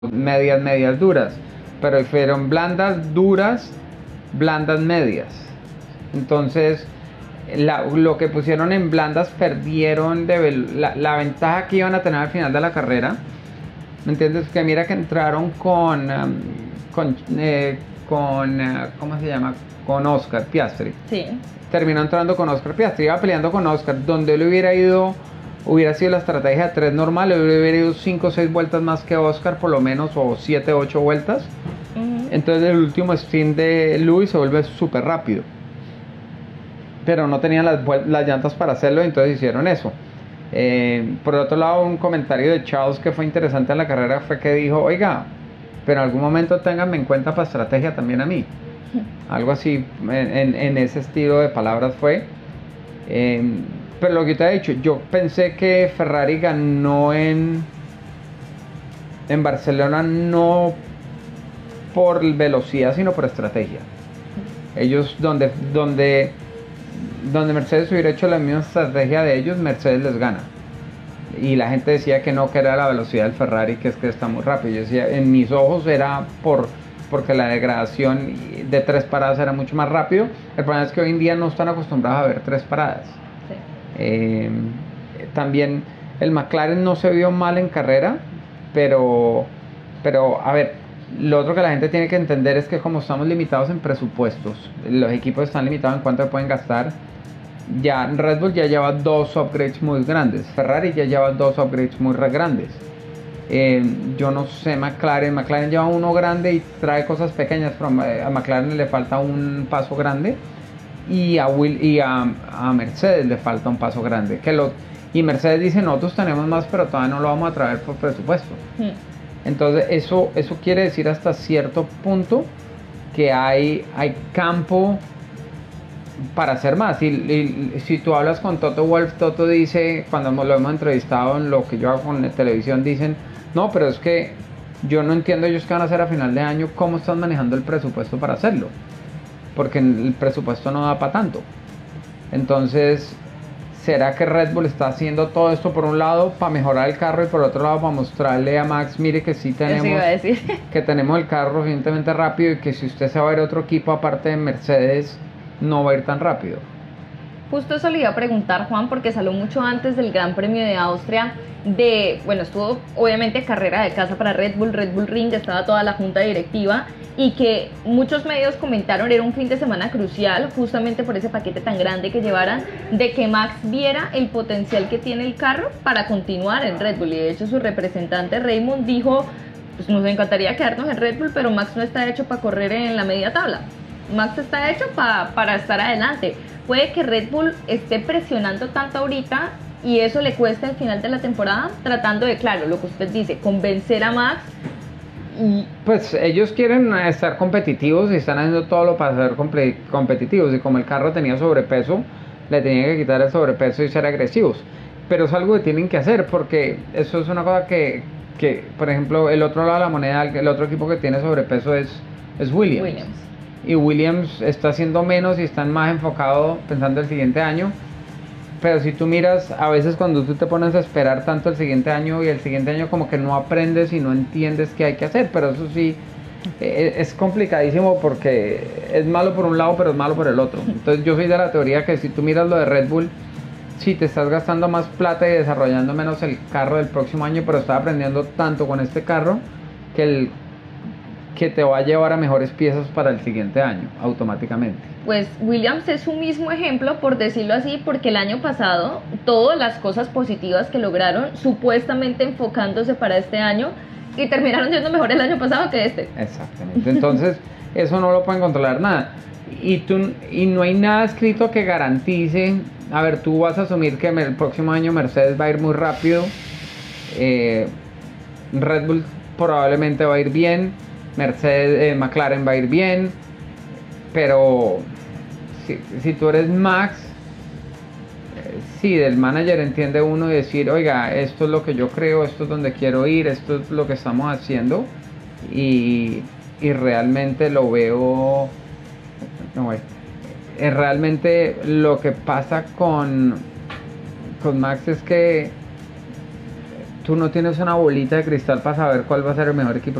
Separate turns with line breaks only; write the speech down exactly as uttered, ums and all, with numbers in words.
medias, medias duras, pero fueron blandas, duras, blandas, medias. Entonces, la, lo que pusieron en blandas perdieron de la, la ventaja que iban a tener al final de la carrera. ¿Me entiendes? Que mira que entraron con, um, con, eh, con uh, ¿cómo se llama? Con Oscar Piastri.
Sí.
Terminó entrando con Oscar Piastri, iba peleando con Oscar, donde él hubiera ido, hubiera sido la estrategia de tres normal, él hubiera ido cinco o seis vueltas más que Oscar, por lo menos, o siete o ocho vueltas. Uh-huh. Entonces el último sprint de Lewis se vuelve súper rápido. Pero no tenían las, las llantas para hacerlo, entonces hicieron eso. Eh, por otro lado, un comentario de Charles que fue interesante en la carrera fue que dijo, oiga, pero en algún momento ténganme en cuenta para estrategia también a mí. Algo así, en, en, en ese estilo de palabras fue. Eh, pero lo que te he dicho, yo pensé que Ferrari ganó en, en Barcelona no por velocidad, sino por estrategia. Ellos, donde, donde, donde Mercedes hubiera hecho la misma estrategia de ellos, Mercedes les gana. Y la gente decía que no, que era la velocidad del Ferrari, que es que está muy rápido. Yo decía, en mis ojos era por... porque la degradación de tres paradas era mucho más rápido. El problema es que hoy en día no están acostumbrados a ver tres paradas. Sí. Eh, también el McLaren no se vio mal en carrera, pero, pero a ver, lo otro que la gente tiene que entender es que como estamos limitados en presupuestos, los equipos están limitados en cuánto pueden gastar. Ya Red Bull ya lleva dos upgrades muy grandes, Ferrari ya lleva dos upgrades muy grandes. Eh, yo no sé McLaren, McLaren lleva uno grande y trae cosas pequeñas, pero a McLaren le falta un paso grande y a, Will, y a, a Mercedes le falta un paso grande. Que lo, y Mercedes dice, nosotros tenemos más, pero todavía no lo vamos a traer por presupuesto. Sí. Entonces eso, eso quiere decir hasta cierto punto que hay, hay campo para hacer más. Y, y si tú hablas con Toto Wolff, Toto dice, cuando lo hemos entrevistado en lo que yo hago con la televisión, dicen, no, pero es que yo no entiendo ellos qué van a hacer a final de año, cómo están manejando el presupuesto para hacerlo, porque el presupuesto no da para tanto. Entonces, ¿será que Red Bull está haciendo todo esto por un lado para mejorar el carro y por otro lado para mostrarle a Max, mire que sí tenemos, que tenemos el carro suficientemente rápido y que si usted se va a ver otro equipo aparte de Mercedes, no va a ir tan rápido?
Justo eso le iba a preguntar, Juan, porque salió mucho antes del Gran Premio de Austria de, bueno, estuvo obviamente carrera de casa para Red Bull, Red Bull Ring, estaba toda la junta directiva y que muchos medios comentaron era un fin de semana crucial justamente por ese paquete tan grande que llevaran, de que Max viera el potencial que tiene el carro para continuar en Red Bull. Y de hecho su representante Raymond dijo, pues nos encantaría quedarnos en Red Bull, pero Max no está hecho para correr en la media tabla. Max está hecho pa, para estar adelante. Puede que Red Bull esté presionando tanto ahorita y eso le cuesta al final de la temporada, tratando de, claro, lo que usted dice, convencer a Max.
Y pues ellos quieren estar competitivos y están haciendo todo lo para ser competitivos, y como el carro tenía sobrepeso, le tenían que quitar el sobrepeso y ser agresivos. Pero es algo que tienen que hacer, porque eso es una cosa que, que por ejemplo, el otro lado de la moneda, el otro equipo que tiene sobrepeso es, es Williams. Williams. Y Williams está haciendo menos y están más enfocados pensando el siguiente año. Pero si tú miras, a veces cuando tú te pones a esperar tanto el siguiente año y el siguiente año como que no aprendes y no entiendes qué hay que hacer. Pero eso sí, es complicadísimo porque es malo por un lado pero es malo por el otro. Entonces yo soy de la teoría que si tú miras lo de Red Bull, sí te estás gastando más plata y desarrollando menos el carro del próximo año, pero estás aprendiendo tanto con este carro que el que te va a llevar a mejores piezas para el siguiente año, automáticamente.
Pues Williams es un mismo ejemplo, por decirlo así, porque el año pasado, todas las cosas positivas que lograron, supuestamente enfocándose para este año, y terminaron siendo mejor el año pasado que este.
Exactamente, entonces eso no lo pueden controlar nada. Y, tú, y no hay nada escrito que garantice, a ver, tú vas a asumir que el próximo año Mercedes va a ir muy rápido, eh, Red Bull probablemente va a ir bien, Mercedes, eh, McLaren va a ir bien, pero si, si tú eres Max, eh, sí, del manager entiende uno y decir, oiga, esto es lo que yo creo, esto es donde quiero ir, esto es lo que estamos haciendo, y, y realmente lo veo, no, es, es realmente lo que pasa con, con Max es que tú no tienes una bolita de cristal para saber cuál va a ser el mejor equipo.